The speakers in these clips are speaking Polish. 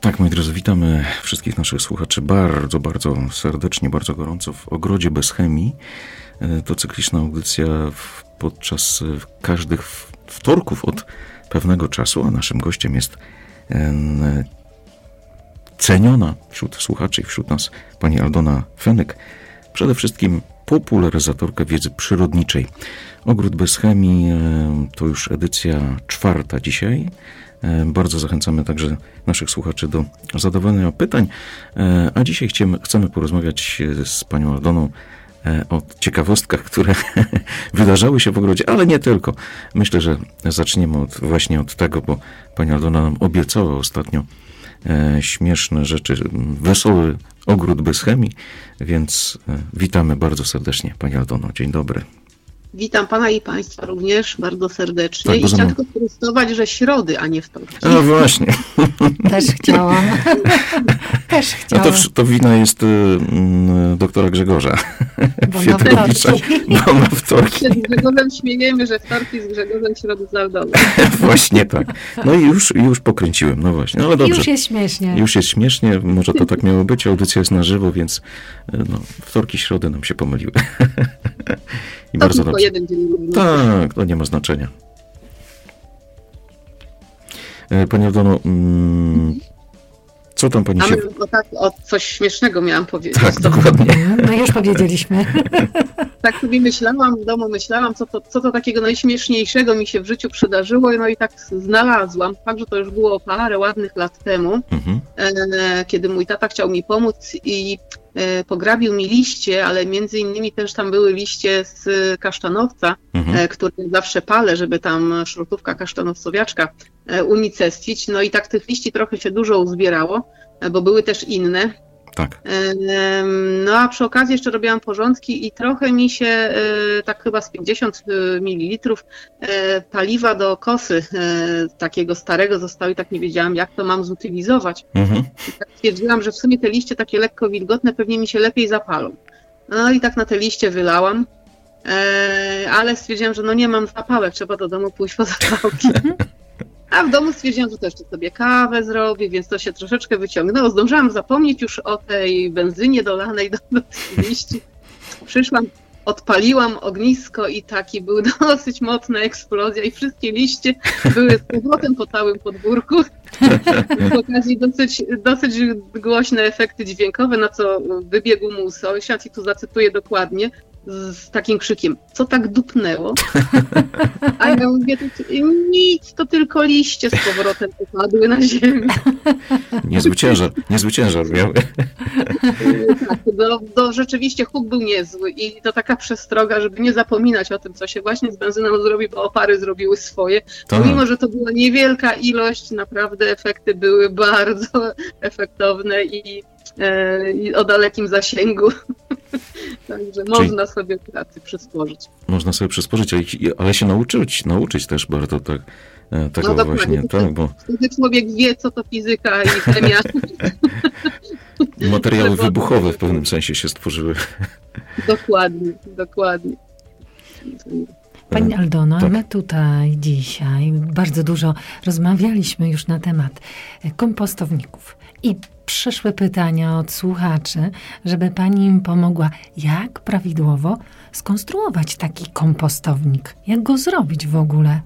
Tak, moi drodzy, witamy wszystkich naszych słuchaczy bardzo, bardzo serdecznie, bardzo gorąco w Ogrodzie Bez Chemii. To cykliczna audycja podczas każdych wtorków od pewnego czasu, a naszym gościem jest ceniona wśród słuchaczy i wśród nas pani Aldona Fenyk, przede wszystkim popularyzatorka wiedzy przyrodniczej. Ogród Bez Chemii to już edycja 4 dzisiaj. Bardzo zachęcamy także naszych słuchaczy do zadawania pytań, a dzisiaj chcemy porozmawiać z panią Aldoną o ciekawostkach, które wydarzały się w ogrodzie, ale nie tylko. Myślę, że zaczniemy właśnie od tego, bo pani Aldona nam obiecała ostatnio śmieszne rzeczy, wesoły ogród bez chemii, więc witamy bardzo serdecznie pani Aldono. Dzień dobry. Witam pana i państwa również bardzo serdecznie. Tak, i chciałam tylko sprostować, że środy, a nie wtorki. No właśnie. Też chciałam. No to wina jest doktora Grzegorza. Bo na wtorki. Z Grzegorzem śmiejemy, że wtorki z Grzegorzem, środy z Aldoną. Właśnie tak. No i już pokręciłem, no właśnie. No ale dobrze. Już jest śmiesznie. Już jest śmiesznie, może to tak miało być. Audycja jest na żywo, więc wtorki, środy nam się pomyliły. I to bardzo tylko dobrze. Jeden dzień. Tak, to nie ma znaczenia. Pani Aldono, co tam pani się... Coś śmiesznego miałam powiedzieć. Tak, dokładnie. No już powiedzieliśmy. Tak sobie myślałam, w domu co to takiego najśmieszniejszego mi się w życiu przydarzyło, no i tak znalazłam. Fakt, że to już było parę ładnych lat temu, kiedy mój tata chciał mi pomóc i pograbił mi liście, ale między innymi też tam były liście z kasztanowca, które zawsze palę, żeby tam szrotówka kasztanowcowiaczka unicestwić. No i tak tych liści trochę się dużo uzbierało, bo były też inne. Tak. No a przy okazji jeszcze robiłam porządki i trochę mi się, tak chyba z 50 ml paliwa do kosy takiego starego zostało i tak nie wiedziałam, jak to mam zutylizować. I tak stwierdziłam, że w sumie te liście takie lekko wilgotne pewnie mi się lepiej zapalą. No i tak na te liście wylałam, ale stwierdziłam, że no nie mam zapałek, trzeba do domu pójść po zapałki. A w domu stwierdziłam, że też sobie kawę zrobię, więc to się troszeczkę wyciągnęło. Zdążyłam zapomnieć już o tej benzynie dolanej do tych liści. Przyszłam, odpaliłam ognisko i taki był dosyć mocna eksplozja i wszystkie liście były z powrotem po całym podwórku. Z okazji dosyć głośne efekty dźwiękowe, na co wybiegł mu sąsiad i tu zacytuję dokładnie, z takim krzykiem, co tak dupnęło? A ja mówię, nic, to tylko liście z powrotem popadły na ziemię. Niezły ciężar miały. Tak, rzeczywiście huk był niezły i to taka przestroga, żeby nie zapominać o tym, co się właśnie z benzyną zrobi, bo opary zrobiły swoje. Mimo, że to była niewielka ilość, naprawdę efekty były bardzo efektowne i o dalekim zasięgu. Także można sobie pracy przysporzyć. Można sobie przysporzyć, ale się nauczyć też bardzo tak no właśnie. Tak, bo... Wtedy człowiek wie, co to fizyka i chemia. Materiały wybuchowe w pewnym sensie się stworzyły. Dokładnie. Pani Aldono, tak. My tutaj dzisiaj bardzo dużo rozmawialiśmy już na temat kompostowników i przyszły pytania od słuchaczy, żeby pani im pomogła, jak prawidłowo skonstruować taki kompostownik, jak go zrobić w ogóle.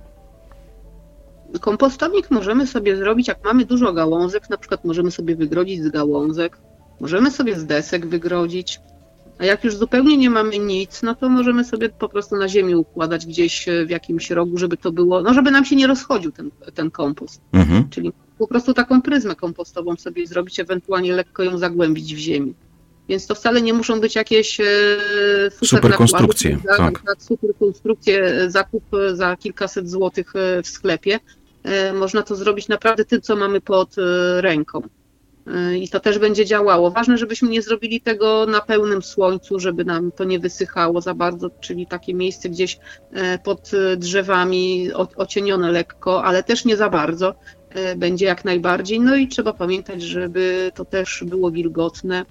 Kompostownik możemy sobie zrobić, jak mamy dużo gałązek, na przykład możemy sobie wygrodzić z gałązek, możemy sobie z desek wygrodzić, a jak już zupełnie nie mamy nic, no to możemy sobie po prostu na ziemi układać gdzieś w jakimś rogu, żeby to było, no żeby nam się nie rozchodził ten kompost. Czyli po prostu taką pryzmę kompostową sobie zrobić, ewentualnie lekko ją zagłębić w ziemi. Więc to wcale nie muszą być jakieś super konstrukcje. Super konstrukcje, zakup za kilkaset złotych w sklepie. Można to zrobić naprawdę tym, co mamy pod ręką. I to też będzie działało. Ważne, żebyśmy nie zrobili tego na pełnym słońcu, żeby nam to nie wysychało za bardzo, czyli takie miejsce gdzieś pod drzewami, ocienione lekko, ale też nie za bardzo. Będzie jak najbardziej. No i trzeba pamiętać, żeby to też było wilgotne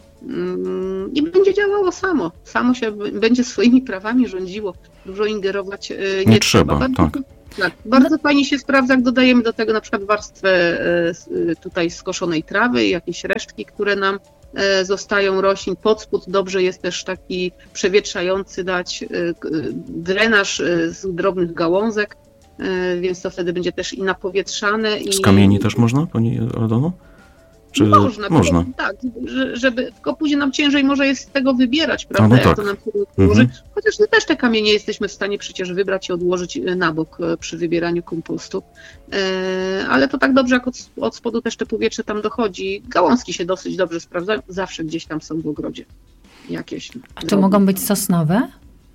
i będzie działało samo. Samo się będzie swoimi prawami rządziło. Dużo ingerować nie trzeba. Tak. Tak, bardzo fajnie się sprawdza, jak dodajemy do tego na przykład warstwę tutaj skoszonej trawy i jakieś resztki, które nam zostają roślin. Pod spód dobrze jest też taki przewietrzający dać drenaż z drobnych gałązek, więc to wtedy będzie też i napowietrzane. Z kamieni też można, pani Aldono? Czy można? Tak, żeby, tylko później nam ciężej może jest z tego wybierać, prawda, no tak. Jak to nam się odłoży. Chociaż my też te kamienie jesteśmy w stanie przecież wybrać i odłożyć na bok przy wybieraniu kompostu. Ale to tak dobrze, jak od spodu też te powietrze tam dochodzi. Gałązki się dosyć dobrze sprawdzają, zawsze gdzieś tam są w ogrodzie jakieś. A to mogą być sosnowe?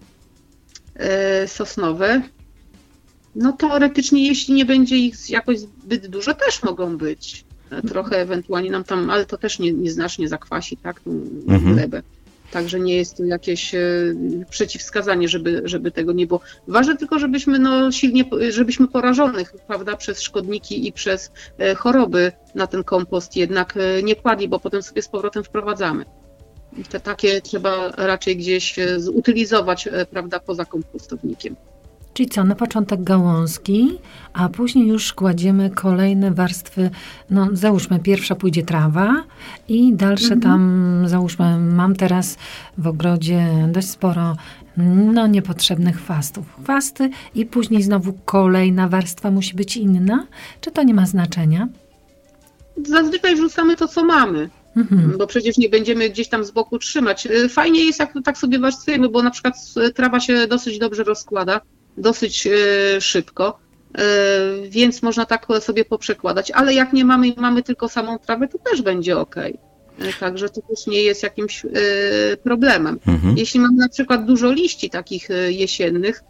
Sosnowe? No teoretycznie, jeśli nie będzie ich jakoś zbyt dużo, też mogą być. Trochę ewentualnie nam tam, ale to też nieznacznie zakwasi, tak, tą glebę. Także nie jest to jakieś przeciwwskazanie, żeby tego nie było. Ważne tylko, żebyśmy porażonych, prawda, przez szkodniki i przez choroby na ten kompost jednak nie kładli, bo potem sobie z powrotem wprowadzamy. Te takie trzeba raczej gdzieś zutylizować, prawda, poza kompostownikiem. Czyli co, na początek gałązki, a później już kładziemy kolejne warstwy, no załóżmy pierwsza pójdzie trawa i dalsze tam, załóżmy, mam teraz w ogrodzie dość sporo niepotrzebnych chwasty i później znowu kolejna warstwa musi być inna, czy to nie ma znaczenia? Zazwyczaj wrzucamy to, co mamy. Bo przecież nie będziemy gdzieś tam z boku trzymać. Fajnie jest, jak tak sobie warstwujemy, bo na przykład trawa się dosyć dobrze rozkłada, dosyć szybko, więc można tak sobie poprzekładać, ale jak nie mamy i mamy tylko samą trawę, to też będzie ok. Także to też nie jest jakimś problemem. Jeśli mamy na przykład dużo liści takich jesiennych,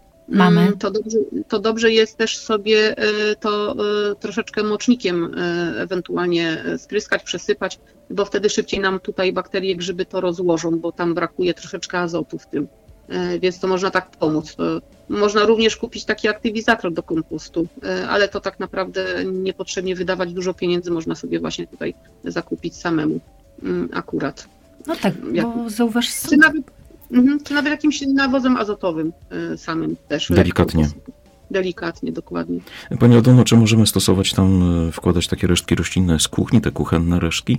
to dobrze jest też sobie to troszeczkę mocznikiem ewentualnie spryskać, przesypać, bo wtedy szybciej nam tutaj bakterie, grzyby to rozłożą, bo tam brakuje troszeczkę azotu w tym. Więc to można tak pomóc. Można również kupić taki aktywizator do kompostu, ale to tak naprawdę niepotrzebnie wydawać dużo pieniędzy, można sobie właśnie tutaj zakupić samemu akurat. No tak, bo zauważ... Czy nawet jakimś nawozem azotowym samym też. Delikatnie. Delikatnie, dokładnie. Pani Aldono, czy możemy stosować tam, wkładać takie resztki roślinne z kuchni, te kuchenne resztki?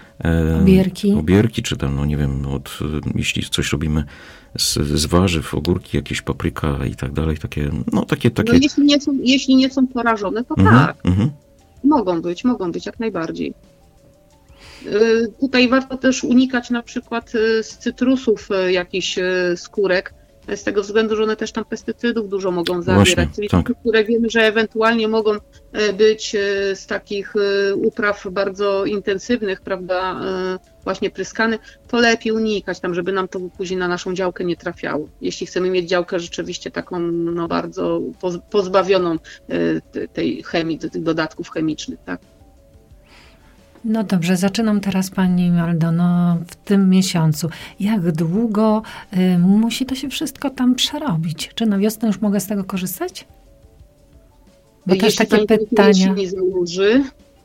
Obierki, czy tam, no nie wiem, jeśli coś robimy z warzyw, ogórki, jakieś papryka i tak dalej, takie. No, jeśli nie są porażone, to tak. Mogą być jak najbardziej. Tutaj warto też unikać na przykład z cytrusów jakichś skórek, z tego względu, że one też tam pestycydów dużo mogą zawierać. Właśnie, czyli tak. które wiemy, że ewentualnie mogą być z takich upraw bardzo intensywnych, prawda, właśnie pryskane, to lepiej unikać tam, żeby nam to później na naszą działkę nie trafiało. Jeśli chcemy mieć działkę rzeczywiście taką bardzo pozbawioną tej chemii, tych dodatków chemicznych, tak. No dobrze, zaczynam teraz Pani Aldono w tym miesiącu. Jak długo musi to się wszystko tam przerobić? Czy na wiosnę już mogę z tego korzystać? Bo też takie pytania. Nie założy,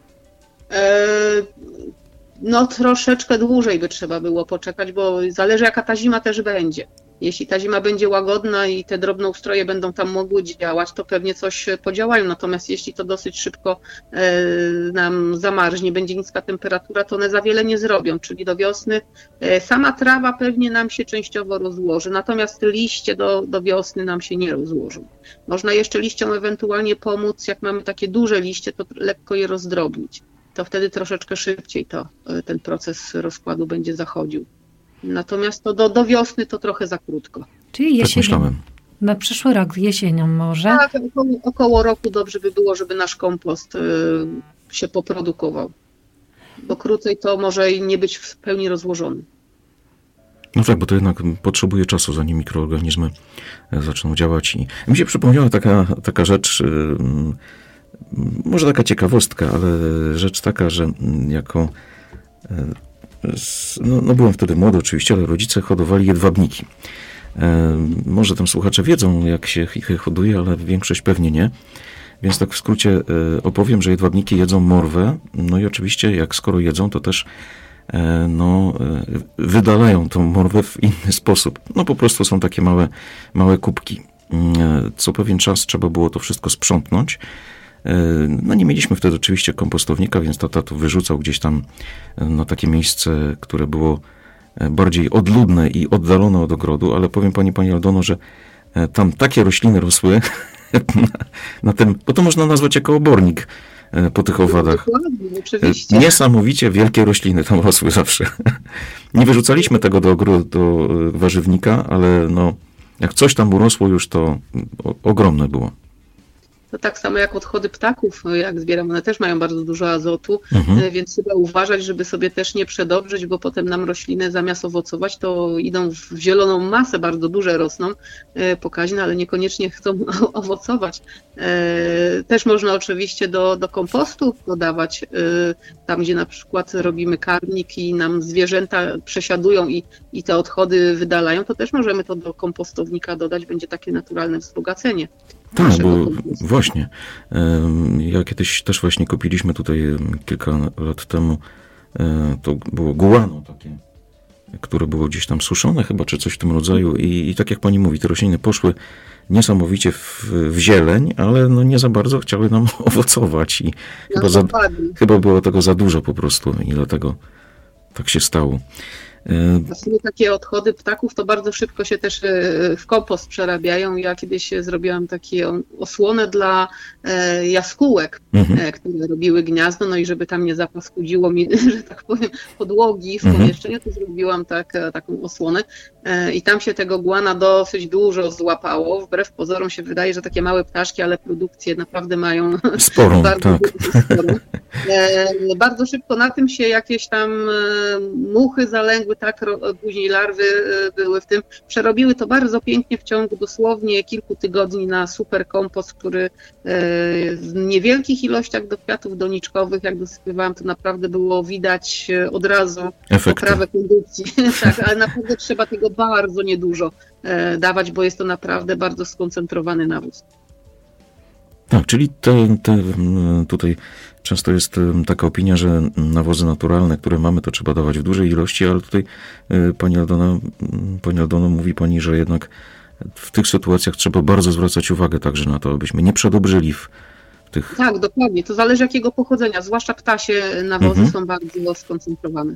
no troszeczkę dłużej by trzeba było poczekać, bo zależy jaka ta zima też będzie. Jeśli ta zima będzie łagodna i te drobnoustroje będą tam mogły działać, to pewnie coś podziałają. Natomiast jeśli to dosyć szybko nam zamarznie, będzie niska temperatura, to one za wiele nie zrobią. Czyli do wiosny sama trawa pewnie nam się częściowo rozłoży, natomiast liście do wiosny nam się nie rozłożą. Można jeszcze liściom ewentualnie pomóc, jak mamy takie duże liście, to lekko je rozdrobnić. To wtedy troszeczkę szybciej ten proces rozkładu będzie zachodził. Natomiast to do wiosny to trochę za krótko. Czyli jesienią. Tak myślałem. Na przyszły rok, jesienią może? Tak, około roku dobrze by było, żeby nasz kompost się poprodukował. Bo krócej to może nie być w pełni rozłożony. No tak, bo to jednak potrzebuje czasu, zanim mikroorganizmy zaczną działać. I mi się przypomniała taka rzecz, może taka ciekawostka, ale rzecz taka, że jako... No byłem wtedy młody oczywiście, ale rodzice hodowali jedwabniki. Może tam słuchacze wiedzą, jak się ich hoduje, ale większość pewnie nie. Więc tak w skrócie opowiem, że jedwabniki jedzą morwę. No i oczywiście, jak skoro jedzą, to też wydalają tą morwę w inny sposób. No po prostu są takie małe kubki. co pewien czas trzeba było to wszystko sprzątnąć. No nie mieliśmy wtedy oczywiście kompostownika, więc tata to wyrzucał gdzieś tam na takie miejsce, które było bardziej odludne i oddalone od ogrodu, ale powiem pani Aldono, że tam takie rośliny rosły na tym, bo to można nazwać jako obornik po tych owadach. Dokładnie, oczywiście. Niesamowicie wielkie rośliny tam rosły zawsze. Nie wyrzucaliśmy tego do ogrodu, do warzywnika, ale no, jak coś tam urosło już, to ogromne było. To tak samo jak odchody ptaków, jak zbieram, one też mają bardzo dużo azotu, więc trzeba uważać, żeby sobie też nie przedobrzyć, bo potem nam rośliny zamiast owocować, to idą w zieloną masę, bardzo duże rosną, pokaźne, ale niekoniecznie chcą owocować. Też można oczywiście do kompostu dodawać, tam gdzie na przykład robimy karmnik i nam zwierzęta przesiadują i te odchody wydalają, to też możemy to do kompostownika dodać, będzie takie naturalne wzbogacenie. Tak, bo właśnie, ja kiedyś też właśnie kupiliśmy tutaj kilka lat temu, to było guano takie, które było gdzieś tam suszone chyba, czy coś w tym rodzaju i tak jak pani mówi, te rośliny poszły niesamowicie w zieleń, ale no nie za bardzo chciały nam owocować i chyba było tego za dużo po prostu i dlatego tak się stało. Właśnie takie odchody ptaków to bardzo szybko się też w kompost przerabiają. Ja kiedyś zrobiłam takie osłonę dla jaskółek, które robiły gniazdo, no i żeby tam nie zapaskudziło mi, że tak powiem, podłogi w pomieszczeniu, to zrobiłam taką osłonę i tam się tego guana dosyć dużo złapało. Wbrew pozorom się wydaje, że takie małe ptaszki, ale produkcję naprawdę mają sporą, bardzo tak. sporą. Bardzo szybko na tym się jakieś tam muchy zalęgły, tak, później larwy były w tym. Przerobiły to bardzo pięknie w ciągu dosłownie kilku tygodni na super kompost, który w niewielkich ilościach do kwiatów doniczkowych, jak dosypywałam, to naprawdę było widać od razu poprawę kondycji. Tak, ale naprawdę trzeba tego bardzo niedużo dawać, bo jest to naprawdę bardzo skoncentrowany nawóz. Tak, czyli tutaj często jest taka opinia, że nawozy naturalne, które mamy, to trzeba dawać w dużej ilości, ale tutaj pani Aldono, mówi pani, że jednak w tych sytuacjach trzeba bardzo zwracać uwagę także na to, abyśmy nie przedobrzyli w tych... Tak, dokładnie. To zależy jakiego pochodzenia, zwłaszcza ptasie nawozy są bardzo skoncentrowane.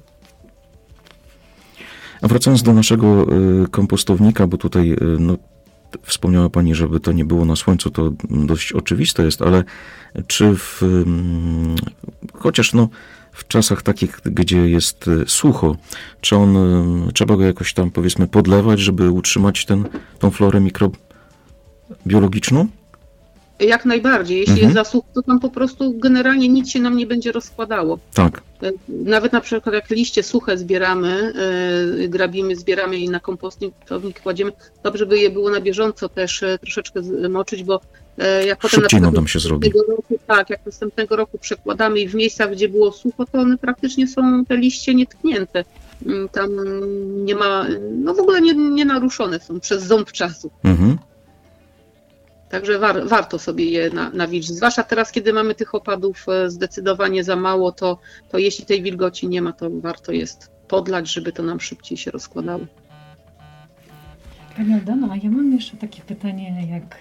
A wracając do naszego kompostownika, bo tutaj wspomniała pani, żeby to nie było na słońcu, to dość oczywiste jest, ale czy chociaż w czasach takich, gdzie jest sucho, czy trzeba go jakoś tam, powiedzmy, podlewać, żeby utrzymać tą florę mikrobiologiczną? Jak najbardziej. Jeśli jest za sucho, to tam po prostu generalnie nic się nam nie będzie rozkładało. Tak. Nawet na przykład jak liście suche zbieramy, grabimy, zbieramy i na kompostownik kładziemy, dobrze by je było na bieżąco też troszeczkę moczyć, bo jak potem szybciej nam się zrobi. Jak następnego roku przekładamy i w miejscach, gdzie było sucho, to one praktycznie są te liście nietknięte. Tam nie ma, w ogóle nie naruszone są przez ząb czasu. Także warto sobie je nawilżyć. Zwłaszcza teraz, kiedy mamy tych opadów zdecydowanie za mało, to jeśli tej wilgoci nie ma, to warto jest podlać, żeby to nam szybciej się rozkładało. Pani Aldono, a ja mam jeszcze takie pytanie, jak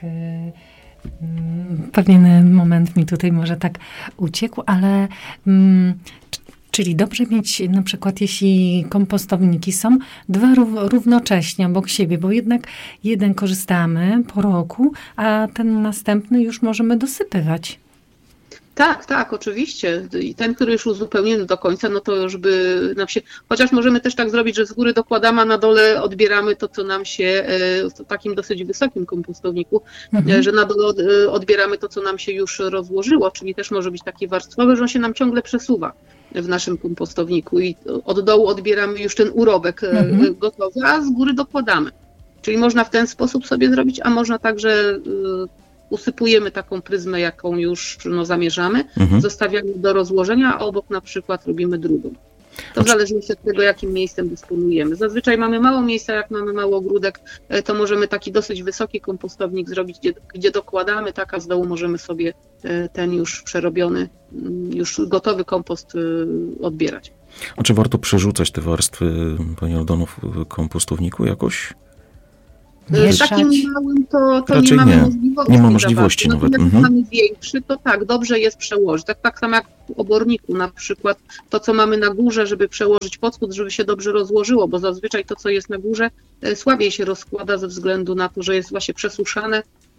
pewien moment mi tutaj może tak uciekł, ale czyli dobrze mieć na przykład, jeśli kompostowniki są dwa równocześnie obok siebie, bo jednak jeden korzystamy po roku, a ten następny już możemy dosypywać. Tak, oczywiście. I ten, który już uzupełnimy do końca, no to już by nam się... Chociaż możemy też tak zrobić, że z góry dokładamy, a na dole odbieramy to, co nam się w takim dosyć wysokim kompostowniku, że na dole odbieramy to, co nam się już rozłożyło, czyli też może być taki warstwowy, że on się nam ciągle przesuwa w naszym kompostowniku i od dołu odbieramy już ten urobek gotowy, a z góry dokładamy. Czyli można w ten sposób sobie zrobić, a można także... usypujemy taką pryzmę, jaką już zamierzamy, zostawiamy do rozłożenia, a obok na przykład robimy drugą. To w zależności od tego, jakim miejscem dysponujemy. Zazwyczaj mamy mało miejsca, jak mamy mały ogródek, to możemy taki dosyć wysoki kompostownik zrobić, gdzie dokładamy, a z dołu możemy sobie ten już przerobiony, już gotowy kompost odbierać. A czy warto przerzucać te warstwy, pani Aldono, w kompostowniku jakoś? W takim małym to nie mamy możliwości. Nie ma możliwości nawet. Jak mamy większy, to tak, dobrze jest przełożyć. Tak samo jak w oborniku na przykład, to co mamy na górze, żeby przełożyć pod spód, żeby się dobrze rozłożyło, bo zazwyczaj to co jest na górze słabiej się rozkłada ze względu na to, że jest właśnie przesuszane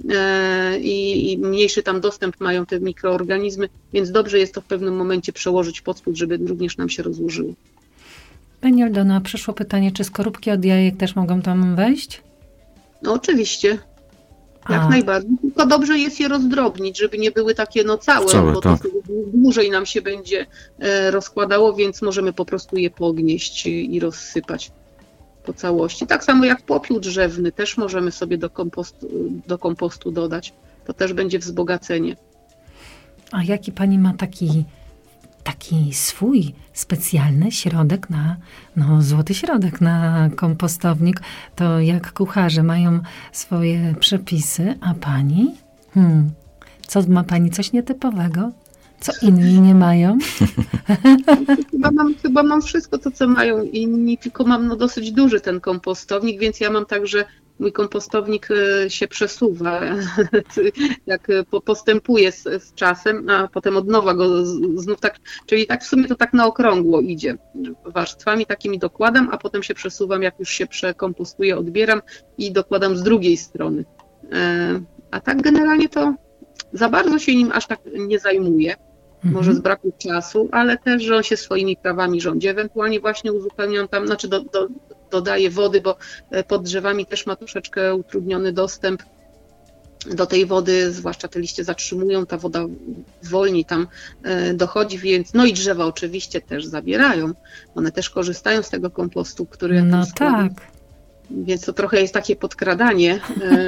i mniejszy tam dostęp mają te mikroorganizmy, więc dobrze jest to w pewnym momencie przełożyć pod spód, żeby również nam się rozłożyło. Pani Aldono, przyszło pytanie, czy skorupki od jajek też mogą tam wejść? No oczywiście, jak najbardziej. Tylko dobrze jest je rozdrobnić, żeby nie były takie całe, bo tak. to dłużej nam się będzie rozkładało, więc możemy po prostu je pognieść i rozsypać po całości. Tak samo jak popiół drzewny też możemy sobie do kompostu dodać. To też będzie wzbogacenie. A jaki pani ma taki swój specjalny środek złoty środek na kompostownik, to jak kucharze mają swoje przepisy, a pani? Co ma pani coś nietypowego? Co inni nie mają? Chyba mam wszystko to, co mają inni, tylko mam dosyć duży ten kompostownik, więc ja mam także mój kompostownik się przesuwa, jak postępuje z czasem, a potem od nowa go znów tak, czyli tak w sumie to tak na okrągło idzie. Warstwami takimi dokładam, a potem się przesuwam, jak już się przekompostuję, odbieram i dokładam z drugiej strony. A tak generalnie to za bardzo się nim aż tak nie zajmuję. Może z braku czasu, ale też, że on się swoimi prawami rządzi. Ewentualnie właśnie uzupełniam tam, dodaję wody, bo pod drzewami też ma troszeczkę utrudniony dostęp do tej wody, zwłaszcza te liście zatrzymują, ta woda wolniej tam dochodzi, więc i drzewa oczywiście też zabierają. One też korzystają z tego kompostu, który ja tak. Więc to trochę jest takie podkradanie.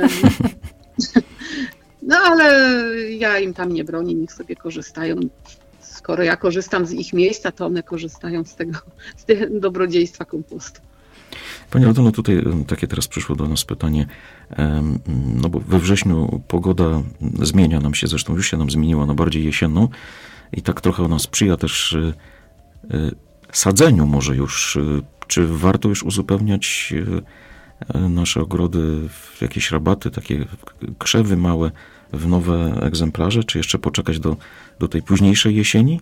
Ale ja im tam nie bronię, niech sobie korzystają. Skoro ja korzystam z ich miejsca, to one korzystają z tego dobrodziejstwa kompostu. Pani Aldono, tutaj takie teraz przyszło do nas pytanie, bo we wrześniu pogoda zmienia nam się, zresztą już się nam zmieniła na bardziej jesienną i tak trochę ona sprzyja też sadzeniu może już. Czy warto już uzupełniać nasze ogrody w jakieś rabaty, takie krzewy małe, w nowe egzemplarze, czy jeszcze poczekać do tej późniejszej jesieni?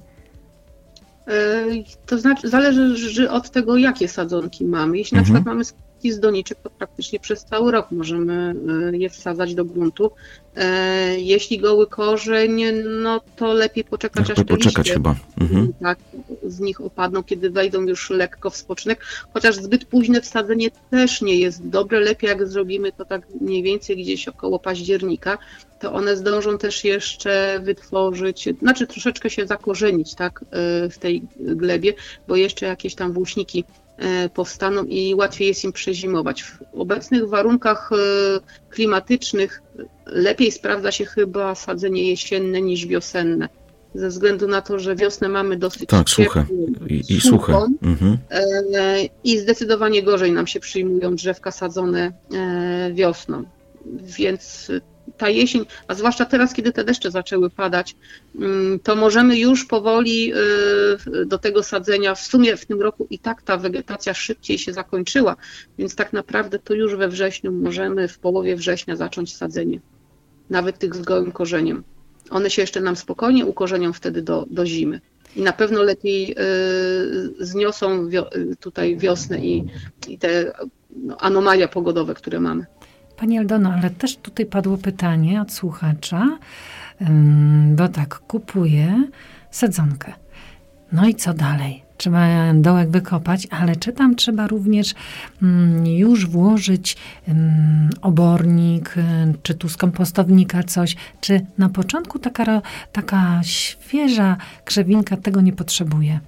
To znaczy, zależy od tego, jakie sadzonki mamy. Jeśli na przykład mamy sadzonki z doniczek, to praktycznie przez cały rok możemy je wsadzać do gruntu. Jeśli goły korzeń, to lepiej poczekać, aż te liście chyba. Tak, z nich opadną, kiedy wejdą już lekko w spoczynek. Chociaż zbyt późne wsadzenie też nie jest dobre. Lepiej jak zrobimy to tak mniej więcej gdzieś około października, to one zdążą też jeszcze wytworzyć, troszeczkę się zakorzenić, tak, w tej glebie, bo jeszcze jakieś tam włóczniki powstaną i łatwiej jest im przezimować. W obecnych warunkach klimatycznych lepiej sprawdza się chyba sadzenie jesienne niż wiosenne. Ze względu na to, że wiosnę mamy dosyć suche i suche. I zdecydowanie gorzej nam się przyjmują drzewka sadzone wiosną. Więc ta jesień, a zwłaszcza teraz, kiedy te deszcze zaczęły padać, to możemy już powoli do tego sadzenia, w sumie w tym roku i tak ta wegetacja szybciej się zakończyła, więc tak naprawdę to już we wrześniu możemy w połowie września zacząć sadzenie, nawet tych z gołym korzeniem. One się jeszcze nam spokojnie ukorzenią wtedy do zimy i na pewno lepiej zniosą tutaj wiosnę i te anomalia pogodowe, które mamy. Pani Aldono, ale też tutaj padło pytanie od słuchacza, bo tak, kupuję sadzonkę. No i co dalej? Trzeba dołek wykopać, ale czy tam trzeba również już włożyć obornik, czy tu z kompostownika coś, czy na początku taka świeża krzewinka tego nie potrzebuje?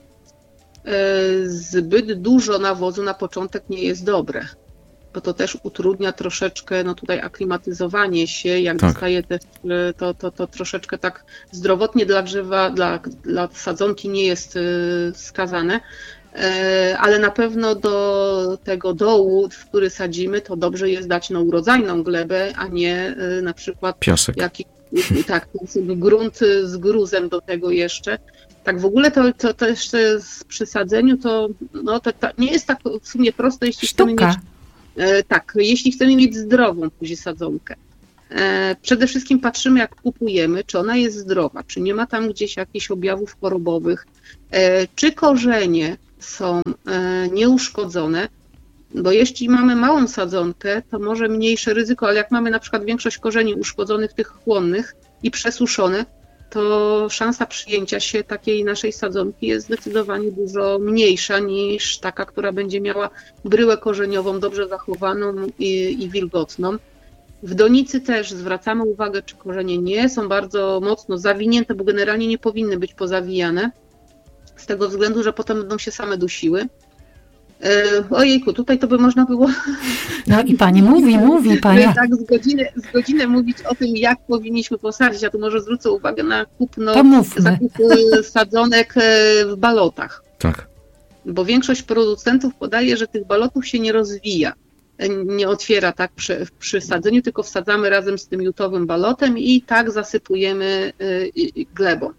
Zbyt dużo nawozu na początek nie jest dobre, bo to też utrudnia troszeczkę tutaj aklimatyzowanie się, jak zostaje też, to troszeczkę tak zdrowotnie dla drzewa, dla sadzonki nie jest wskazane, ale na pewno do tego dołu, w który sadzimy, to dobrze jest dać urodzajną glebę, a nie na przykład piasek. Grunt z gruzem do tego jeszcze. Tak w ogóle to też przy sadzeniu to nie jest tak w sumie proste, jeśli chcemy mieć Tak, jeśli chcemy mieć zdrową później sadzonkę, przede wszystkim patrzymy, jak kupujemy, czy ona jest zdrowa, czy nie ma tam gdzieś jakichś objawów chorobowych, czy korzenie są nieuszkodzone, bo jeśli mamy małą sadzonkę, to może mniejsze ryzyko, ale jak mamy na przykład większość korzeni uszkodzonych, tych chłonnych i przesuszone, to szansa przyjęcia się takiej naszej sadzonki jest zdecydowanie dużo mniejsza niż taka, która będzie miała bryłę korzeniową dobrze zachowaną i wilgotną. W donicy też zwracamy uwagę, czy korzenie nie są bardzo mocno zawinięte, bo generalnie nie powinny być pozawijane, z tego względu, że potem będą się same dusiły. Ojejku, tutaj to by można było... No i pani mówi, pani. Tak, z godzinę mówić o tym, jak powinniśmy posadzić. Ja tu może zwrócę uwagę na zakup sadzonek w balotach. Tak. Bo większość producentów podaje, że tych balotów się nie rozwija. Nie otwiera tak przy sadzeniu, tylko wsadzamy razem z tym jutowym balotem i tak zasypujemy glebą.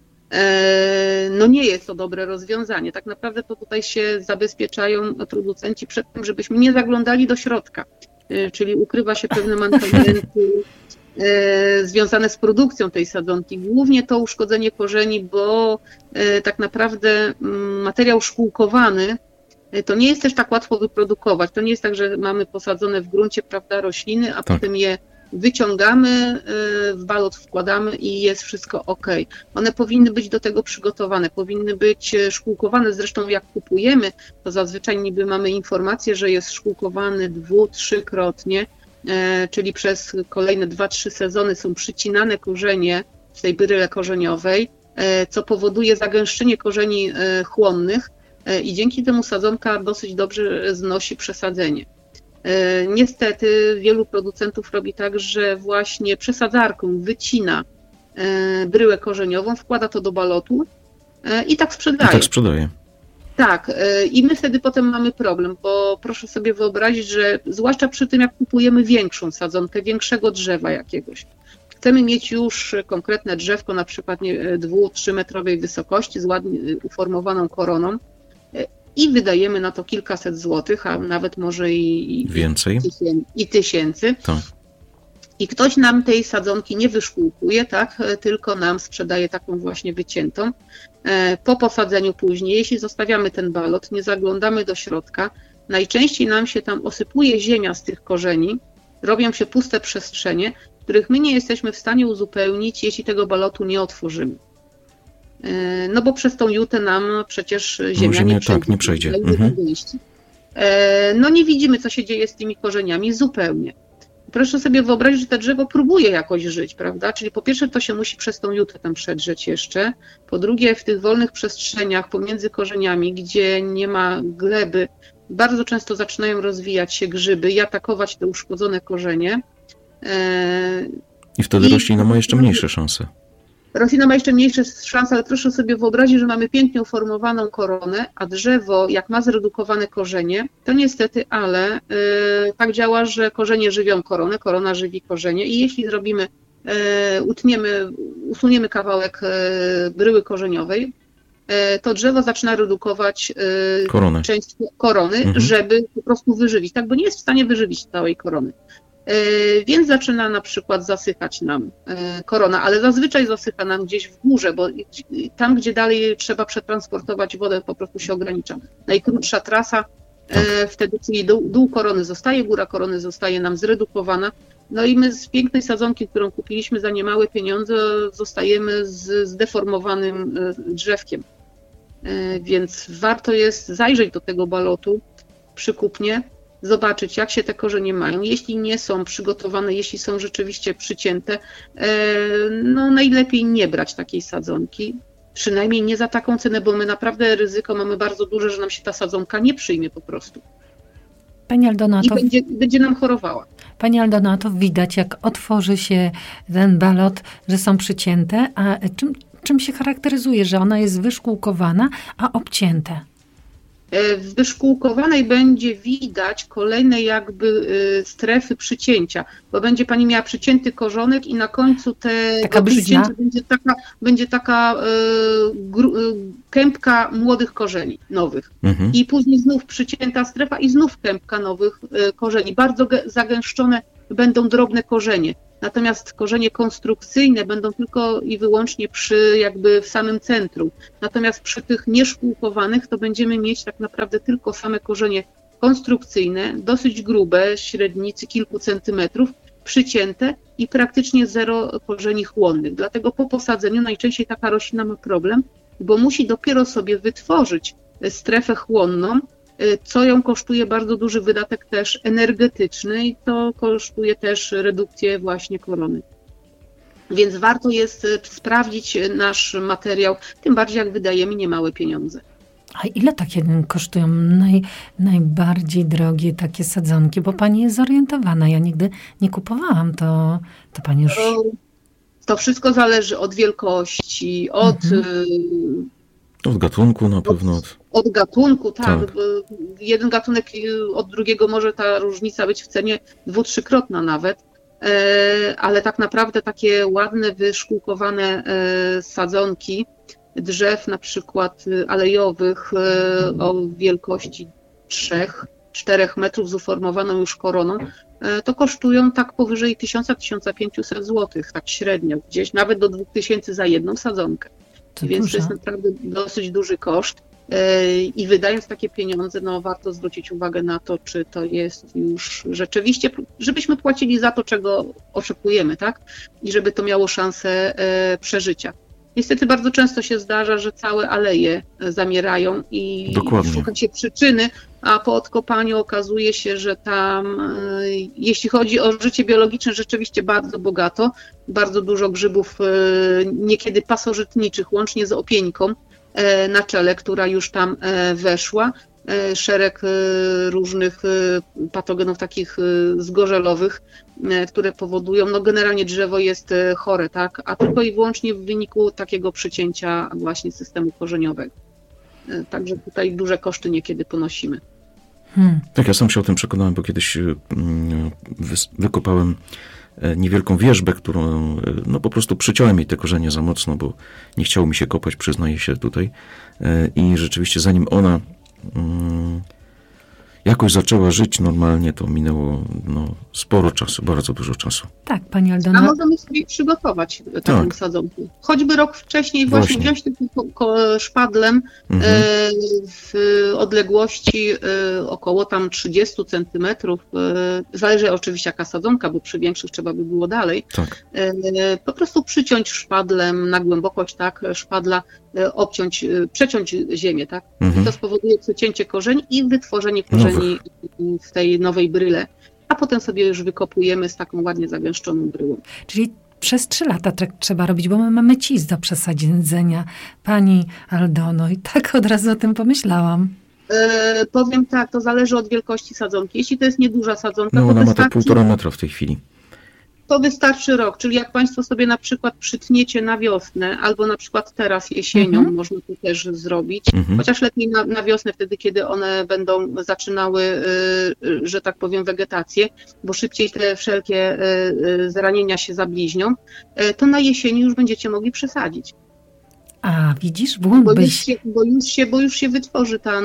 No nie jest to dobre rozwiązanie. Tak naprawdę to tutaj się zabezpieczają producenci przed tym, żebyśmy nie zaglądali do środka, czyli ukrywa się pewne mankamenty związane z produkcją tej sadzonki. Głównie to uszkodzenie korzeni, bo tak naprawdę materiał szkółkowany to nie jest też tak łatwo wyprodukować. To nie jest tak, że mamy posadzone w gruncie, prawda, rośliny, a potem je wyciągamy, w balot wkładamy i jest wszystko ok. One powinny być do tego przygotowane, powinny być szkółkowane. Zresztą jak kupujemy, to zazwyczaj niby mamy informację, że jest szkółkowany 2-3-krotnie, czyli przez kolejne 2-3 sezony są przycinane korzenie w tej bryle korzeniowej, co powoduje zagęszczenie korzeni chłonnych i dzięki temu sadzonka dosyć dobrze znosi przesadzenie. Niestety wielu producentów robi tak, że właśnie przesadzarką wycina bryłę korzeniową, wkłada to do balotu i tak sprzedaje. I tak sprzedaje. Tak, i my wtedy potem mamy problem, bo proszę sobie wyobrazić, że zwłaszcza przy tym, jak kupujemy większą sadzonkę, większego drzewa jakiegoś, chcemy mieć już konkretne drzewko, na przykład 2-3 metrowej wysokości z ładnie uformowaną koroną, i wydajemy na to kilkaset złotych, a nawet może i więcej. I tysięcy. Tak. I ktoś nam tej sadzonki nie wyszkółkuje, tak, tylko nam sprzedaje taką właśnie wyciętą. Po posadzeniu później, jeśli zostawiamy ten balot, nie zaglądamy do środka, najczęściej nam się tam osypuje ziemia z tych korzeni, robią się puste przestrzenie, których my nie jesteśmy w stanie uzupełnić, jeśli tego balotu nie otworzymy. No bo przez tą jutę nam przecież ziemia nie przejdzie. No nie widzimy, co się dzieje z tymi korzeniami zupełnie. Proszę sobie wyobrazić, że to drzewo próbuje jakoś żyć, prawda? Czyli po pierwsze to się musi przez tą jutę tam przedrzeć jeszcze. Po drugie w tych wolnych przestrzeniach pomiędzy korzeniami, gdzie nie ma gleby, bardzo często zaczynają rozwijać się grzyby i atakować te uszkodzone korzenie. I wtedy roślina ma jeszcze mniejsze szanse. Roślina ma jeszcze mniejsze szanse, ale proszę sobie wyobrazić, że mamy pięknie uformowaną koronę, a drzewo, jak ma zredukowane korzenie, to niestety, ale tak działa, że korzenie żywią koronę, korona żywi korzenie i jeśli zrobimy, usuniemy kawałek bryły korzeniowej, to drzewo zaczyna redukować część korony, żeby po prostu wyżywić, tak, bo nie jest w stanie wyżywić całej korony. Więc zaczyna na przykład zasychać nam korona, ale zazwyczaj zasycha nam gdzieś w górze, bo tam, gdzie dalej trzeba przetransportować wodę, po prostu się ogranicza. Najkrótsza trasa, wtedy, czyli dół korony zostaje, góra korony zostaje nam zredukowana. No i my z pięknej sadzonki, którą kupiliśmy za niemałe pieniądze, zostajemy z zdeformowanym drzewkiem. Więc warto jest zajrzeć do tego balotu przy kupnie, zobaczyć, jak się te korzenie mają. Jeśli nie są przygotowane, jeśli są rzeczywiście przycięte, no najlepiej nie brać takiej sadzonki. Przynajmniej nie za taką cenę, bo my naprawdę ryzyko mamy bardzo duże, że nam się ta sadzonka nie przyjmie po prostu. Pani Aldonato, i będzie nam chorowała. Pani Aldonato, widać, jak otworzy się ten balot, że są przycięte, a czym się charakteryzuje, że ona jest wyszkółkowana, a obcięte? W wyszkółkowanej będzie widać kolejne jakby strefy przycięcia, bo będzie pani miała przycięty korzonek i na końcu tego przycięcia będzie taka kępka młodych korzeni nowych. I później znów przycięta strefa i znów kępka nowych korzeni. Bardzo zagęszczone będą drobne korzenie. Natomiast korzenie konstrukcyjne będą tylko i wyłącznie jakby w samym centrum. Natomiast przy tych nieszkółkowanych to będziemy mieć tak naprawdę tylko same korzenie konstrukcyjne, dosyć grube, średnicy kilku centymetrów, przycięte i praktycznie zero korzeni chłonnych. Dlatego po posadzeniu najczęściej taka roślina ma problem, bo musi dopiero sobie wytworzyć strefę chłonną, co ją kosztuje bardzo duży wydatek też energetyczny i to kosztuje też redukcję właśnie korony. Więc warto jest sprawdzić nasz materiał, tym bardziej jak wydajemy niemałe pieniądze. A ile takie kosztują najbardziej drogie takie sadzonki? Bo pani jest zorientowana, ja nigdy nie kupowałam, to pani już... To wszystko zależy od wielkości, od gatunku na pewno. Od gatunku, tak. Jeden gatunek od drugiego może ta różnica być w cenie 2-3-krotna nawet, ale tak naprawdę takie ładne, wyszkółkowane sadzonki drzew na przykład alejowych o wielkości 3-4 metrów z uformowaną już koroną, to kosztują tak powyżej 1000-1500 zł, tak średnio, gdzieś nawet do 2000 za jedną sadzonkę. Więc to jest naprawdę dosyć duży koszt i wydając takie pieniądze, warto zwrócić uwagę na to, czy to jest już rzeczywiście, żebyśmy płacili za to, czego oczekujemy, tak? I żeby to miało szansę przeżycia. Niestety bardzo często się zdarza, że całe aleje zamierają i szuka się przyczyny, a po odkopaniu okazuje się, że tam, jeśli chodzi o życie biologiczne, rzeczywiście bardzo bogato, bardzo dużo grzybów, niekiedy pasożytniczych, łącznie z opieńką na czele, która już tam weszła, szereg różnych patogenów takich zgorzelowych, które powodują, generalnie drzewo jest chore, tak, a tylko i wyłącznie w wyniku takiego przycięcia właśnie systemu korzeniowego. Także tutaj duże koszty niekiedy ponosimy. Tak, ja sam się o tym przekonałem, bo kiedyś wykopałem niewielką wierzbę, którą po prostu przyciąłem jej te korzenie za mocno, bo nie chciało mi się kopać, przyznaję się tutaj. I rzeczywiście zanim ona jakoś zaczęła żyć normalnie, to minęło sporo czasu, bardzo dużo czasu. Tak, pani Aldona. A możemy sobie przygotować taką sadzonkę. Choćby rok wcześniej właśnie wziąć tym szpadlem w odległości około tam 30 centymetrów, zależy oczywiście jaka sadzonka, bo przy większych trzeba by było dalej. Tak. Po prostu przyciąć szpadlem na głębokość, tak, szpadla, przeciąć ziemię, tak. I to spowoduje przecięcie korzeni i wytworzenie korzeni w tej nowej bryle, a potem sobie już wykopujemy z taką ładnie zagęszczoną bryłą. Czyli przez 3 lata tak trzeba robić, bo my mamy cis do przesadzenia, pani Aldono, i tak od razu o tym pomyślałam. Powiem tak, to zależy od wielkości sadzonki. Jeśli to jest nieduża sadzonka, ona ma tak 1,5 metra w tej chwili. To wystarczy rok, czyli jak Państwo sobie na przykład przytniecie na wiosnę, albo na przykład teraz jesienią można to też zrobić, chociaż lepiej na wiosnę, wtedy kiedy one będą zaczynały, że tak powiem, wegetację, bo szybciej te wszelkie zranienia się zabliźnią, to na jesieni już będziecie mogli przesadzić. A, widzisz, błąd bo już się wytworzy ta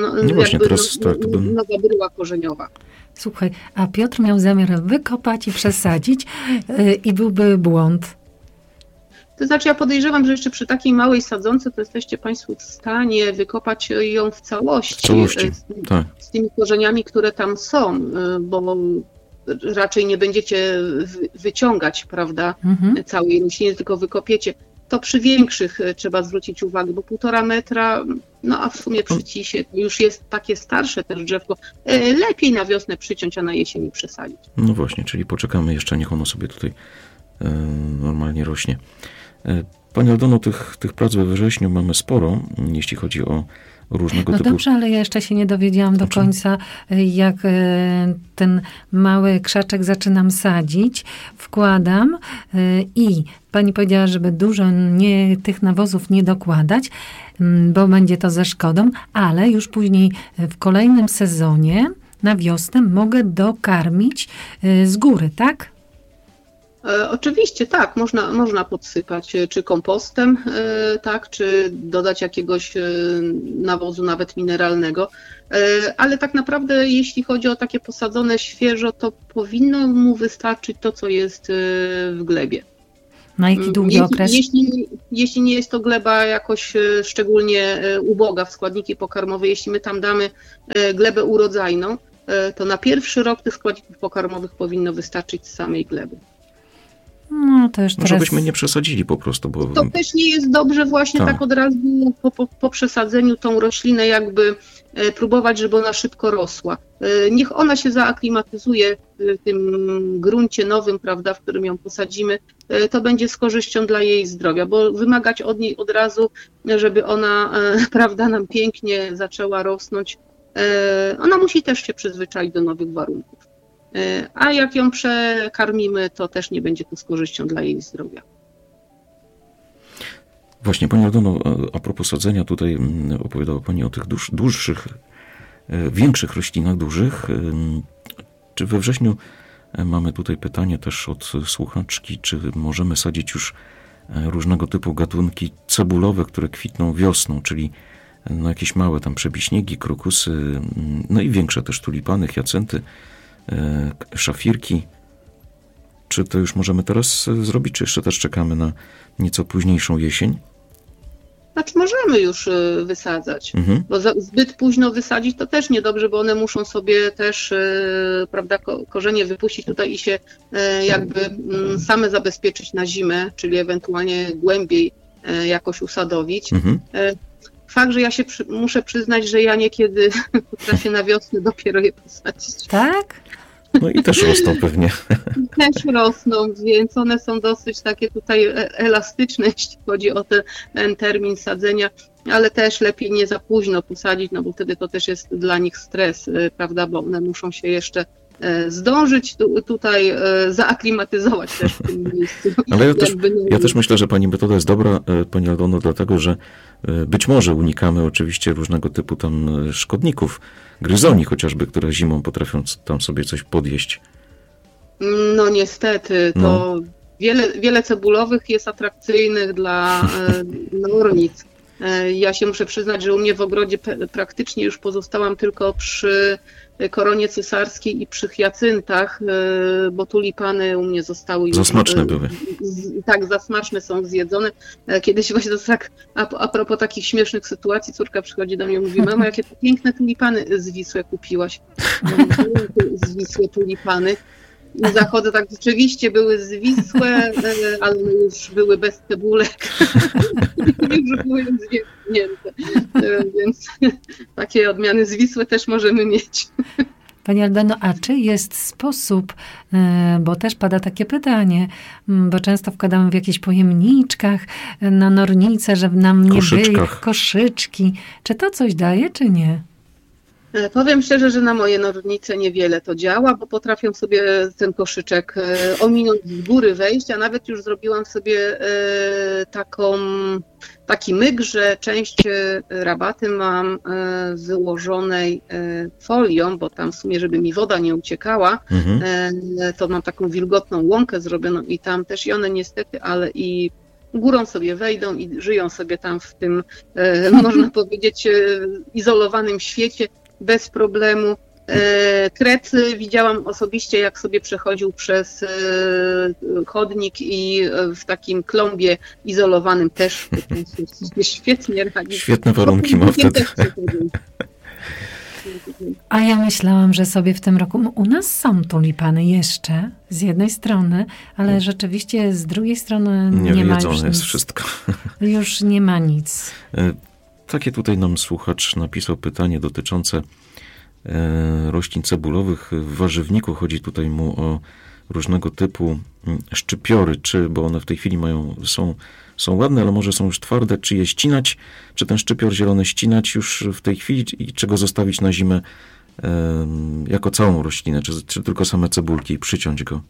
nowa bryła korzeniowa. Słuchaj, a Piotr miał zamiar wykopać i przesadzić i byłby błąd. To znaczy ja podejrzewam, że jeszcze przy takiej małej sadzonce to jesteście Państwo w stanie wykopać ją w całości. Z tymi korzeniami, które tam są, bo raczej nie będziecie wyciągać, prawda, całej rośliny, tylko wykopiecie. To przy większych trzeba zwrócić uwagę, bo 1,5 metra, a w sumie przy cisie to już jest takie starsze też drzewko. Lepiej na wiosnę przyciąć, a na jesieni przesadzić. No właśnie, czyli poczekamy jeszcze, niech ono sobie tutaj normalnie rośnie. Pani Aldono, tych prac we wrześniu mamy sporo, jeśli chodzi o różnego typu... Dobrze, ale ja jeszcze się nie dowiedziałam do końca, jak ten mały krzaczek zaczynam sadzić, wkładam i pani powiedziała, żeby dużo tych nawozów nie dokładać, bo będzie to ze szkodą, ale już później w kolejnym sezonie na wiosnę mogę dokarmić z góry, tak? Oczywiście tak, można podsypać, czy kompostem, tak, czy dodać jakiegoś nawozu nawet mineralnego, ale tak naprawdę jeśli chodzi o takie posadzone świeżo, to powinno mu wystarczyć to, co jest w glebie. Na jaki długi okres? Jeśli nie jest to gleba jakoś szczególnie uboga w składniki pokarmowe, jeśli my tam damy glebę urodzajną, to na pierwszy rok tych składników pokarmowych powinno wystarczyć z samej gleby. No to już teraz... Żebyśmy nie przesadzili po prostu, bo... To też nie jest dobrze właśnie tak od razu po przesadzeniu tą roślinę jakby próbować, żeby ona szybko rosła. Niech ona się zaaklimatyzuje w tym gruncie nowym, prawda, w którym ją posadzimy, to będzie z korzyścią dla jej zdrowia, bo wymagać od niej od razu, żeby ona, prawda, nam pięknie zaczęła rosnąć, ona musi też się przyzwyczaić do nowych warunków. A jak ją przekarmimy, to też nie będzie to z korzyścią dla jej zdrowia. Właśnie, Pani Aldono, a propos sadzenia, tutaj opowiadała Pani o tych dłuższych, większych roślinach, dużych. Czy we wrześniu mamy tutaj pytanie też od słuchaczki, czy możemy sadzić już różnego typu gatunki cebulowe, które kwitną wiosną, czyli no jakieś małe tam przebiśniegi, krokusy, no i większe też tulipany, hiacynty, szafirki. Czy to już możemy teraz zrobić, czy jeszcze też czekamy na nieco późniejszą jesień? Znaczy możemy już wysadzać, bo zbyt późno wysadzić to też niedobrze, bo one muszą sobie też, prawda, korzenie wypuścić tutaj i się jakby same zabezpieczyć na zimę, czyli ewentualnie głębiej jakoś usadowić. Fakt, że ja się muszę przyznać, że ja niekiedy potrafię na wiosnę dopiero je posadzić. Tak? No i też rosną pewnie. Też rosną, więc one są dosyć takie tutaj elastyczne, jeśli chodzi o ten termin sadzenia, ale też lepiej nie za późno posadzić, no bo wtedy to też jest dla nich stres, prawda, bo one muszą się jeszcze zdążyć tutaj zaaklimatyzować też w tym miejscu. Ale ja też myślę, że Pani metoda jest dobra, Pani Aldono, dlatego, że być może unikamy oczywiście różnego typu tam szkodników, gryzoni chociażby, które zimą potrafią tam sobie coś podjeść. No niestety, to wiele cebulowych jest atrakcyjnych dla nornic. Ja się muszę przyznać, że u mnie w ogrodzie praktycznie już pozostałam tylko przy koronie cesarskiej i przy hiacyntach, bo tulipany u mnie zostały już... Za smaczne były. Tak, za smaczne są zjedzone. Kiedyś właśnie to tak, a propos takich śmiesznych sytuacji, córka przychodzi do mnie i mówi: mamo, jakie to piękne tulipany zwisłe kupiłaś. Zwisłe tulipany. I zachodzę, tak rzeczywiście były zwisłe, ale już były bez cebulek. Już były zwięznięte. Więc takie odmiany zwisłe też możemy mieć. Pani Aldono, a czy jest sposób, bo też pada takie pytanie, bo często wkładamy w jakichś pojemniczkach na nornicę, żeby nam nie były koszyczki. Czy to coś daje, czy nie? Powiem szczerze, że na moje nornice niewiele to działa, bo potrafią sobie ten koszyczek ominąć z góry wejść, a nawet już zrobiłam sobie taki myk, że część rabaty mam wyłożonej folią, bo tam w sumie, żeby mi woda nie uciekała, to mam taką wilgotną łąkę zrobioną i tam też i one niestety, ale i górą sobie wejdą i żyją sobie tam w tym, można powiedzieć, izolowanym świecie bez problemu. Kret widziałam osobiście, jak sobie przechodził przez chodnik i w takim klombie izolowanym też świetnie radzi. Świetne warunki ma wtedy. A ja myślałam, że sobie w tym roku... U nas są tulipany jeszcze, z jednej strony, ale rzeczywiście z drugiej strony nie ma już nic. Jest wszystko. Już nie ma nic. Takie tutaj nam słuchacz napisał pytanie dotyczące roślin cebulowych. W warzywniku chodzi tutaj mu o różnego typu szczypiory, bo one w tej chwili są ładne, ale może są już twarde, czy je ścinać, czy ten szczypior zielony ścinać już w tej chwili i czy go zostawić na zimę jako całą roślinę, czy tylko same cebulki i przyciąć go?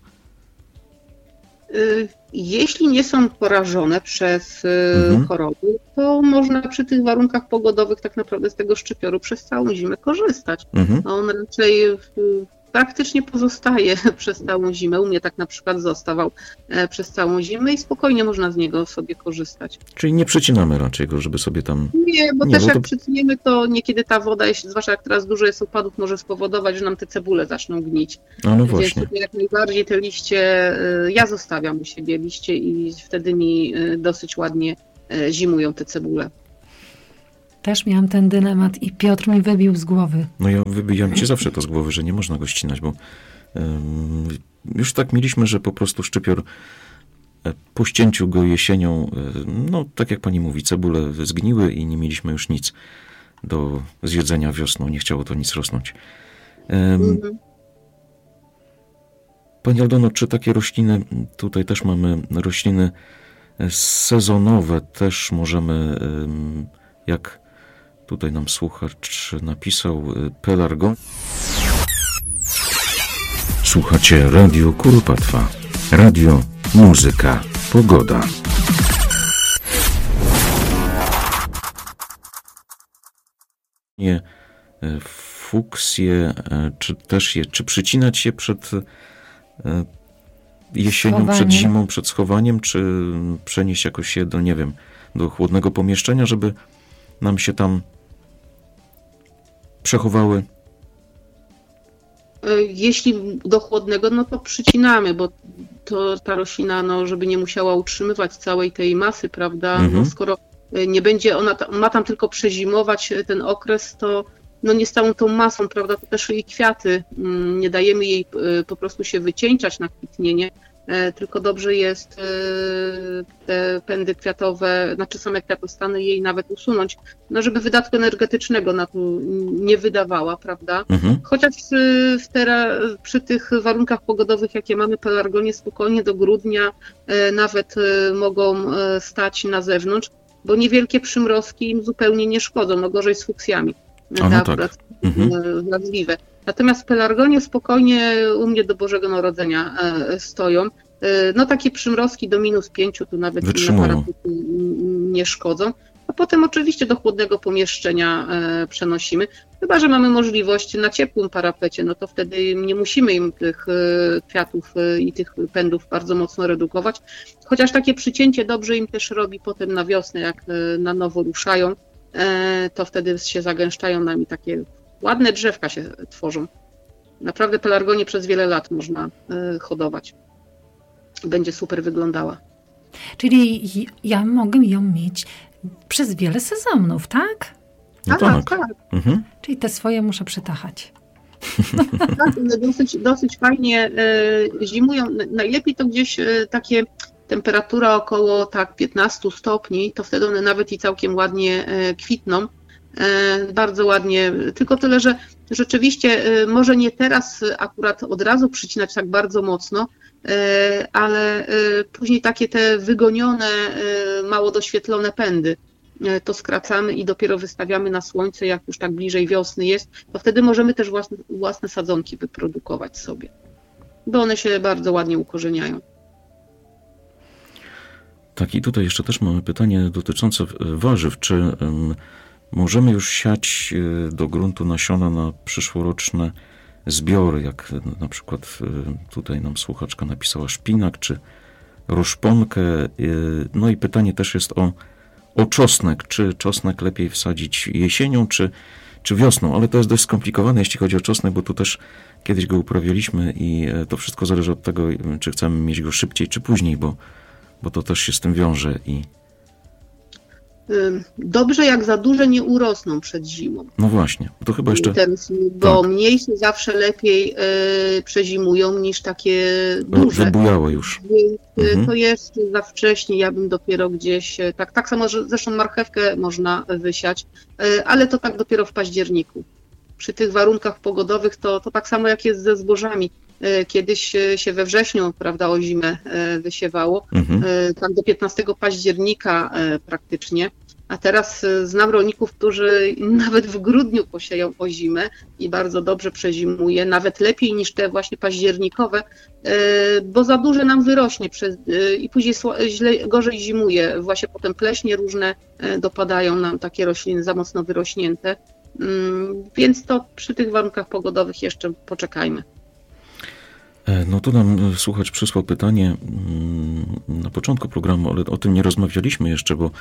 Jeśli nie są porażone przez choroby, to można przy tych warunkach pogodowych tak naprawdę z tego szczypioru przez całą zimę korzystać. On raczej praktycznie pozostaje przez całą zimę. U mnie tak na przykład zostawał przez całą zimę i spokojnie można z niego sobie korzystać. Czyli nie przecinamy raczej go, żeby sobie tam... Nie, bo też jak przytniemy, to niekiedy ta woda, zwłaszcza jak teraz dużo jest opadów, może spowodować, że nam te cebule zaczną gnić. No właśnie. Więc jak najbardziej te liście, ja zostawiam u siebie liście i wtedy mi dosyć ładnie zimują te cebule. Też miałam ten dylemat i Piotr mi wybił z głowy. No ja wybijam ci zawsze to z głowy, że nie można go ścinać, bo już tak mieliśmy, że po prostu szczypior po ścięciu go jesienią, no tak jak pani mówi, cebule zgniły i nie mieliśmy już nic do zjedzenia wiosną. Nie chciało to nic rosnąć. Pani Aldono, czy takie rośliny, tutaj też mamy rośliny sezonowe, też możemy, jak tutaj nam słuchacz napisał, pelargon. Słuchacie Radio Kuropatwa. Radio, muzyka, pogoda. Fuksje, czy przycinać je przed jesienią, schowaniem. Przed zimą, przed schowaniem, czy przenieść jakoś je do, nie wiem, do chłodnego pomieszczenia, żeby nam się tam przechowały? Jeśli do chłodnego, no to przycinamy, bo to ta roślina, no, żeby nie musiała utrzymywać całej tej masy, prawda? No, skoro nie będzie ona, ma tam tylko przezimować ten okres, to no nie z całą tą masą, prawda? To też jej kwiaty, nie dajemy jej po prostu się wycieńczać na kwitnienie, tylko dobrze jest te pędy kwiatowe, znaczy same kwiatostany jej nawet usunąć, no żeby wydatku energetycznego na to nie wydawała, prawda? Chociaż przy tych warunkach pogodowych, jakie mamy, pelargonie spokojnie do grudnia nawet mogą stać na zewnątrz, bo niewielkie przymrozki im zupełnie nie szkodzą, no gorzej z fuksjami. Tak. Wrażliwe. Natomiast pelargonie spokojnie u mnie do Bożego Narodzenia stoją. No takie przymrozki do -5 tu nawet na parapety nie szkodzą. A potem oczywiście do chłodnego pomieszczenia przenosimy. Chyba że mamy możliwość na ciepłym parapecie, no to wtedy nie musimy im tych kwiatów i tych pędów bardzo mocno redukować. Chociaż takie przycięcie dobrze im też robi potem na wiosnę, jak na nowo ruszają, to wtedy się zagęszczają nami, takie ładne drzewka się tworzą. Naprawdę pelargonię przez wiele lat można hodować. Będzie super wyglądała. Czyli ja mogę ją mieć przez wiele sezonów, tak? No tak. Czyli te swoje muszę przytachać. Tak, dosyć fajnie zimują. Najlepiej to gdzieś takie temperatura około 15 stopni, to wtedy one nawet i całkiem ładnie kwitną. Bardzo ładnie, tylko tyle, że rzeczywiście może nie teraz akurat od razu przycinać tak bardzo mocno, ale później takie te wygonione, mało doświetlone pędy to skracamy i dopiero wystawiamy na słońce, jak już tak bliżej wiosny jest, to wtedy możemy też własne sadzonki wyprodukować sobie, bo one się bardzo ładnie ukorzeniają. Tak, i tutaj jeszcze też mamy pytanie dotyczące warzyw. Czy możemy już siać do gruntu nasiona na przyszłoroczne zbiory, jak na przykład tutaj nam słuchaczka napisała szpinak, czy roszponkę. No i pytanie też jest o czosnek. Czy czosnek lepiej wsadzić jesienią, czy wiosną? Ale to jest dość skomplikowane, jeśli chodzi o czosnek, bo tu też kiedyś go uprawialiśmy i to wszystko zależy od tego, czy chcemy mieć go szybciej, czy później, bo to też się z tym wiąże i... Dobrze, jak za duże nie urosną przed zimą. No właśnie, to chyba jeszcze... Bo mniejsze zawsze lepiej przezimują niż takie duże. Wybujałe już. To jest za wcześnie, ja bym dopiero gdzieś... Tak samo, że zresztą marchewkę można wysiać, ale to tak dopiero w październiku. Przy tych warunkach pogodowych to tak samo jak jest ze zbożami. Kiedyś się we wrześniu, prawda, o zimę wysiewało, tak do 15 października praktycznie, a teraz znam rolników, którzy nawet w grudniu posieją o zimę i bardzo dobrze przezimuje, nawet lepiej niż te właśnie październikowe, bo za duże nam wyrośnie i później gorzej zimuje, właśnie potem pleśnie różne dopadają nam, takie rośliny za mocno wyrośnięte, więc to przy tych warunkach pogodowych jeszcze poczekajmy. No to nam słuchacz przysłał pytanie na początku programu, ale o tym nie rozmawialiśmy jeszcze, bo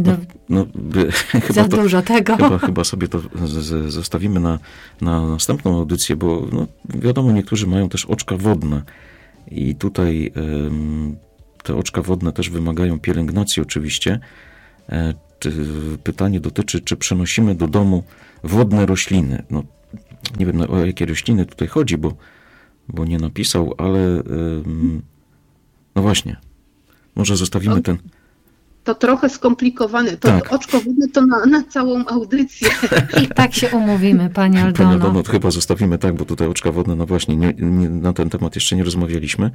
za dużo tego. Chyba sobie to zostawimy na następną audycję, bo wiadomo, niektórzy mają też oczka wodne i tutaj te oczka wodne też wymagają pielęgnacji oczywiście. Pytanie dotyczy, czy przenosimy do domu wodne rośliny. Nie wiem, o jakie rośliny tutaj chodzi, bo nie napisał, ale no właśnie, może zostawimy ten... To trochę skomplikowane. To tak. Oczko wodne to na całą audycję. I tak się umówimy, Pani Aldono. Pani Aldono, chyba zostawimy tak, bo tutaj oczka wodne, no właśnie, na ten temat jeszcze nie rozmawialiśmy.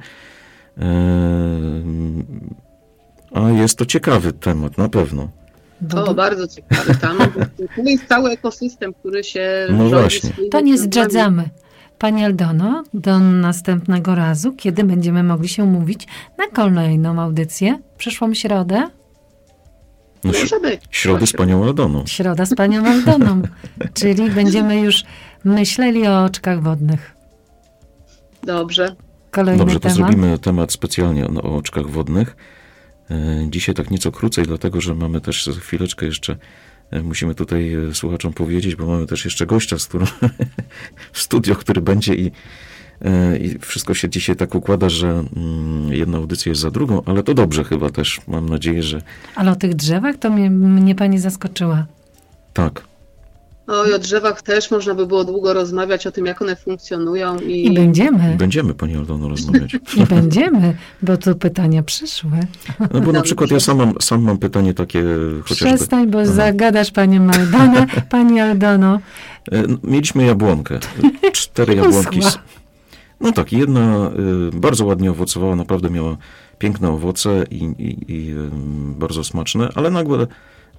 A jest to ciekawy temat, na pewno. To bardzo ciekawy. Tam jest cały ekosystem, który się... No właśnie. To nie zdradzamy. Pani Aldono, do następnego razu, kiedy będziemy mogli się umówić na kolejną audycję? W przyszłą środę? Może być. Środy z Panią Aldoną. Środa z Panią Aldoną. Czyli będziemy już myśleli o oczkach wodnych. Dobrze. Kolejny Dobrze, to temat. zrobimy temat specjalnie o oczkach wodnych. Dzisiaj tak nieco krócej, dlatego że mamy też za chwileczkę jeszcze, musimy tutaj słuchaczom powiedzieć, bo mamy też jeszcze gościa, z którym w studio, który będzie i wszystko się dzisiaj tak układa, że jedna audycja jest za drugą, ale to dobrze chyba też, mam nadzieję, że... Ale o tych drzewach to mnie Pani zaskoczyła. Tak. I o drzewach też można by było długo rozmawiać o tym, jak one funkcjonują. I będziemy. Będziemy, Pani Aldono, rozmawiać. I będziemy, bo tu pytania przyszły. No bo na przykład ja sam mam pytanie takie chociażby... Przestań, bo zagadasz Panią Aldonę. Pani Aldono. Mieliśmy jabłonkę. 4 jabłonki. No tak, jedna bardzo ładnie owocowała, naprawdę miała piękne owoce i bardzo smaczne, ale nagle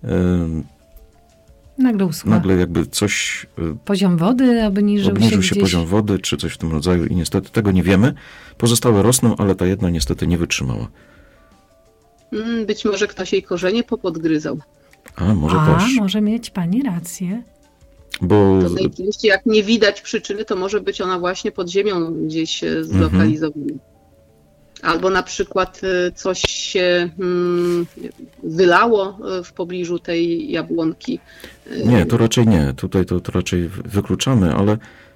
uschła. Nagle jakby coś... Poziom wody obniżył się poziom wody, czy coś w tym rodzaju i niestety tego nie wiemy. Pozostałe rosną, ale ta jedna niestety nie wytrzymała. Być może ktoś jej korzenie popodgryzał. Może mieć Pani rację. Bo... To oczywiście jak nie widać przyczyny, to może być ona właśnie pod ziemią gdzieś zlokalizowana. Albo na przykład coś się wylało w pobliżu tej jabłonki. Nie, to raczej nie. Tutaj to raczej wykluczamy, ale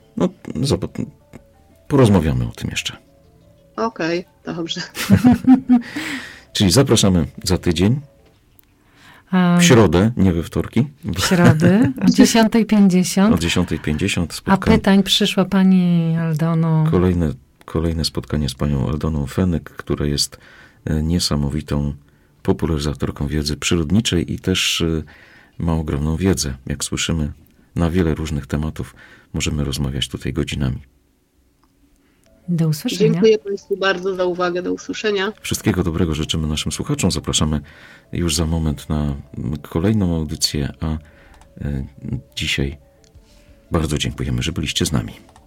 porozmawiamy o tym jeszcze. Okej, dobrze. Czyli zapraszamy za tydzień. W środę, nie we wtorki. W środę o 10:50. O 10:50 A pytań przyszła Pani Aldono. Kolejne spotkanie z Panią Aldoną Fenyk, która jest niesamowitą popularyzatorką wiedzy przyrodniczej i też ma ogromną wiedzę. Jak słyszymy, na wiele różnych tematów możemy rozmawiać tutaj godzinami. Do usłyszenia. Dziękuję Państwu bardzo za uwagę. Do usłyszenia. Wszystkiego dobrego życzymy naszym słuchaczom. Zapraszamy już za moment na kolejną audycję, a dzisiaj bardzo dziękujemy, że byliście z nami.